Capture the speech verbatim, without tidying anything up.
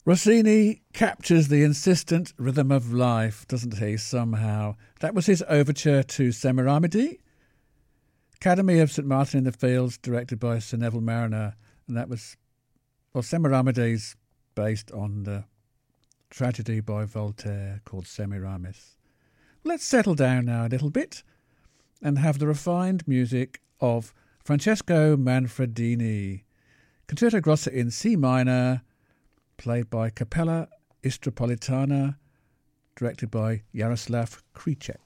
Rossini captures the insistent rhythm of life, doesn't he, somehow? That was his overture to Semiramide, Academy of Saint Martin in the Fields, directed by Sir Neville Marriner. And that was, well, Semiramide's based on the tragedy by Voltaire called Semiramis. Let's settle down now a little bit and have the refined music of Francesco Manfredini, Concerto Grosso in C minor, played by Capella Istropolitana, directed by Jaroslav Kricek.